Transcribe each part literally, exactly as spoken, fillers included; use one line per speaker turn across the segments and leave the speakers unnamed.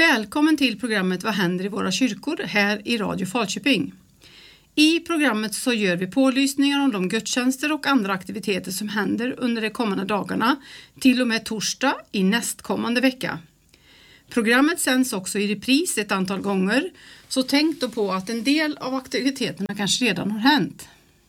Välkommen till programmet Vad händer i våra kyrkor här i Radio Falköping. I programmet så gör vi pålysningar om de gudstjänster och andra aktiviteter som händer under de kommande dagarna till och med torsdag i nästkommande vecka. Programmet sänds också i repris ett antal gånger, så tänk då på att en del av aktiviteterna kanske redan har hänt.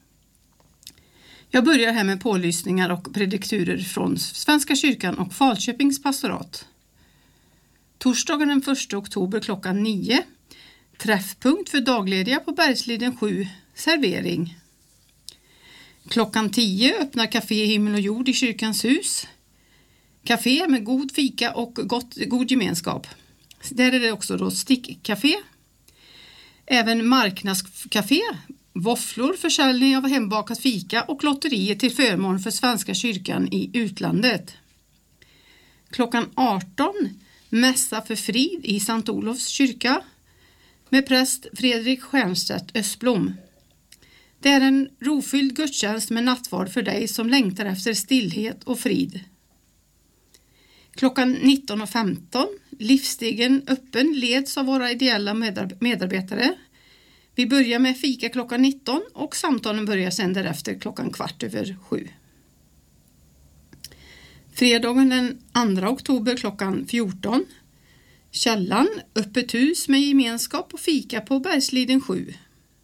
Jag börjar här med pålysningar och predikturer från Svenska kyrkan och Falköpings pastorat. Torsdagen den första oktober klockan nio. Träffpunkt för daglediga på Bergsliden sju. Servering. Klockan tio öppnar Café Himmel och Jord i kyrkans hus. Café med god fika och gott, god gemenskap. Där är det också då stickcafé. Även marknadscafé, våfflor, försäljning av hembakat fika och lotterier till förmån för Svenska kyrkan i utlandet. Klockan arton. Mässa för frid i Sankt Olofs kyrka med präst Fredrik Stjernstedt Östblom. Det är en rofylld gudstjänst med nattvard för dig som längtar efter stillhet och frid. Klockan nitton och femton. Livsstigen öppen leds av våra ideella medarbetare. Vi börjar med fika klockan nitton och samtalen börjar sedan därefter klockan kvart över sju. Fredagen den andra oktober klockan fjorton. Källan, öppet hus med gemenskap och fika på Bergsliden sju.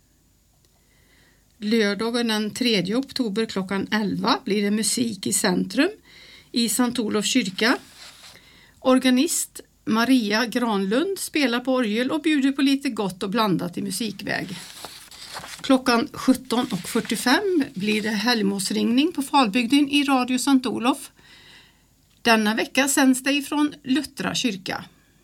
Lördagen den tredje oktober klockan elva blir det musik i centrum i Sankt Olofs kyrka. Organist Maria Granlund spelar på orgel och bjuder på lite gott och blandat i musikväg. Klockan sjutton och fyrtiofem blir det helgmålsringning på Falbygden i Radio Sankt Olof. Denna vecka sänds det ifrån Luttra kyrka.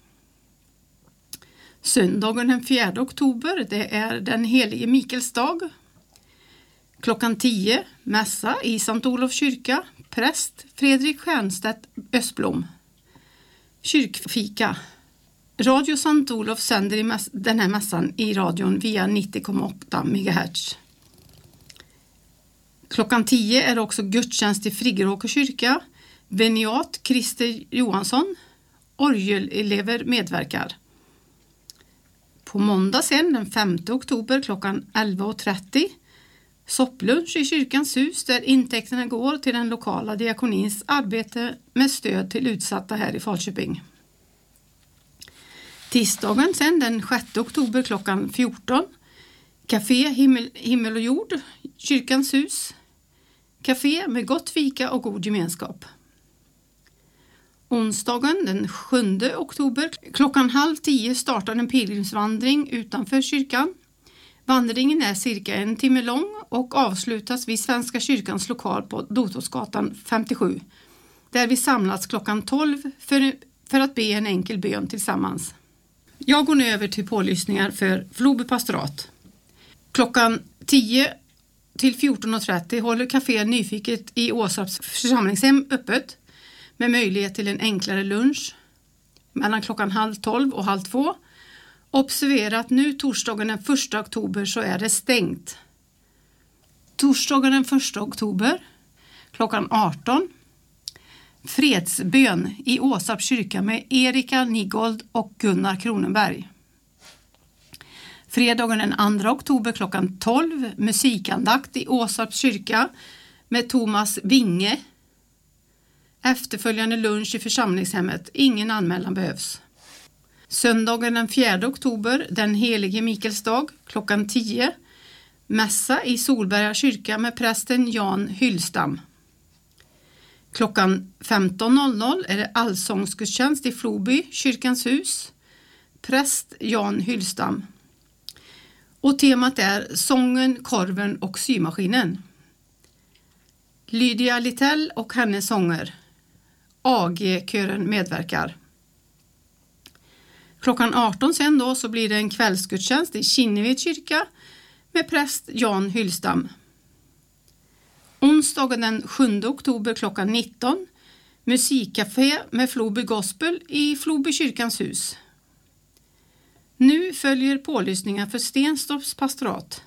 Söndagen den fjärde oktober, det är den helige Mikaels dag. Klockan tio, mässa i Sankt Olofs kyrka, präst Fredrik Stjernstedt Östblom. Kyrkfika. Radio Sankt Olof sänder i mäss- den här mässan i radion via nittio komma åtta megahertz. Klockan tio är det också gudstjänst i Friggeråker kyrka. Veniat Christer Johansson, orgelelever medverkar. På måndag sen den femte oktober klockan elva och trettio. Sopplunch i kyrkans hus där intäkterna går till den lokala diakonins arbete med stöd till utsatta här i Falköping. Tisdagen sen den sjätte oktober klockan fjorton. Café Himmel, Himmel och Jord, kyrkans hus. Café med gott fika och god gemenskap. Onsdagen den sjunde oktober klockan halv tio startar en pilgrimsvandring utanför kyrkan. Vandringen är cirka en timme lång och avslutas vid Svenska kyrkans lokal på Dotosgatan femtiosju. Där vi samlats klockan tolv för, för att be en enkel bön tillsammans. Jag går nu över till pålysningar för Floby pastorat. Klockan tio till fjorton och trettio håller Café Nyfiket i Åsarps församlingshem öppet med möjlighet till en enklare lunch mellan klockan halv tolv och halv två. Observera att nu torsdagen den första oktober så är det stängt. Torsdagen den första oktober klockan arton. Fredsbön i Åsarps kyrka med Erika Nigold och Gunnar Kronenberg. Fredagen den andra oktober klockan tolv. Musikandakt i Åsarps kyrka med Thomas Winge. Efterföljande lunch i församlingshemmet. Ingen anmälan behövs. Söndagen den fjärde oktober, den helige Mikaels dag, klockan tio. Mässa i Solberga kyrka med prästen Jan Hyllstam. Klockan femton är det allsångsgudstjänst i Floby, kyrkans hus. Präst Jan Hyllstam. Och temat är sången, korven och symaskinen. Lydia Littell och hennes sånger. A G-kören medverkar. Klockan arton sen då så blir det en kvällsgudstjänst i Kinneved kyrka med präst Jan Hyllstam. Onsdagen den sjunde oktober klockan nitton. Musikcafé med Floby Gospel i Floby kyrkans hus. Nu följer pålysningar för Stenstorps pastorat.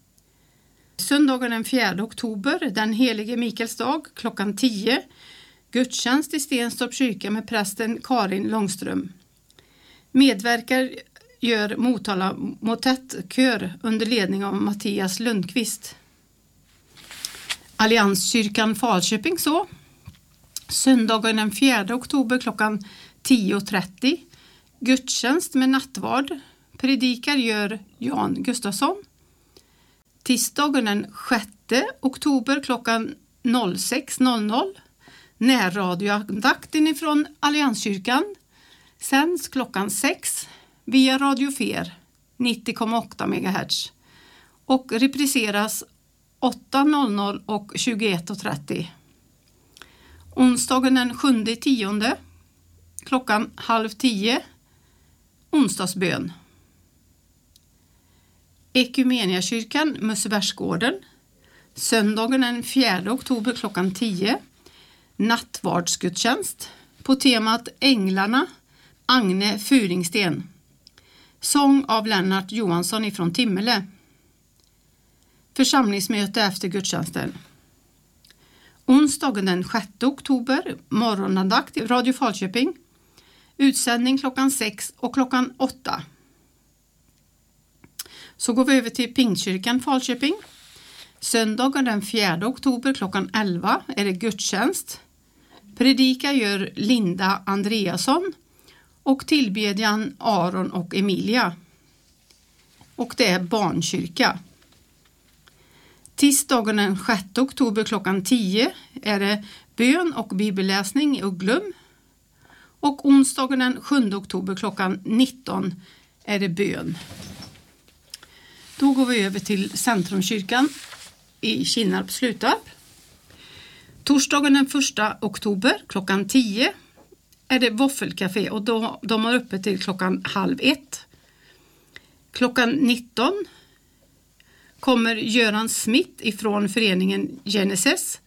Söndagen den fjärde oktober, den helige Mikaels dag, klockan tio. Gudstjänst i Stenstorps kyrka med prästen Karin Långström. Medverkar gör Motala motettkör under ledning av Mattias Lundqvist. Allianskyrkan Falköping så. Söndagen den fjärde oktober klockan tio och trettio. Gudstjänst med nattvard. Predikar gör Jan Gustafsson. Tisdagen den sjätte oktober klockan sex noll noll. Närradioandakten ifrån Allianskyrkan. Sänds klockan sex via Radio Fer nittio komma åtta megahertz. Och repriseras åtta noll noll och tjugoett och trettio. Onsdagen den sjunde tionde klockan halv tio. Onsdagsbön. Ekumeniakyrkan Mössebergsgården. Söndagen den fjärde oktober klockan tio. Nattvardsgudstjänst på temat Änglarna. Agne Furingsten. Sång av Lennart Johansson ifrån Timmele. Församlingsmöte efter gudstjänsten. Onsdagen den sjätte oktober, morgonandakt i Radio Falköping. Utsändning klockan sex och klockan åtta. Så går vi över till Pingstkyrkan Falköping. Söndagen den fjärde oktober klockan elva är det gudstjänst. Predika gör Linda Andreasson och tillbedjan Aron och Emilia. Och det är barnkyrka. Tisdagen den sjätte oktober klockan tio är det bön och bibelläsning i Ugglum. Och onsdagen den sjunde oktober klockan nitton är det bön. Då går vi över till Centrumkyrkan i Kinnarp Slutarp. Torsdagen den första oktober klockan tio är det våffelcafé och då, de har uppe till klockan halv ett. Klockan nitton kommer Göran Smith ifrån föreningen Genesis.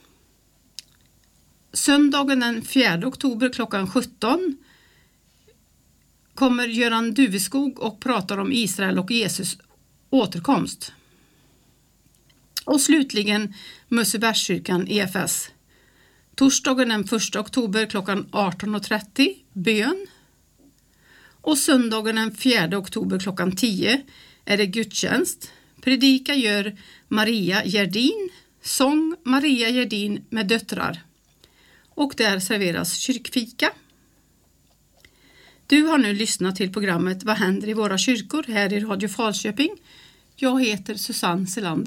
Söndagen den fjärde oktober klockan sjutton kommer Göran Duveskog och pratar om Israel och Jesus återkomst. Och slutligen Mössebergskyrkan E F S. Torsdagen den första oktober klockan arton och trettio bön. Och söndagen den fjärde oktober klockan tio är det gudstjänst. Predika gör Maria Gerdin, sång Maria Gerdin med döttrar. Och där serveras kyrkfika. Du har nu lyssnat till programmet Vad händer i våra kyrkor här i Radio Falköping. Jag heter Susanne Selander.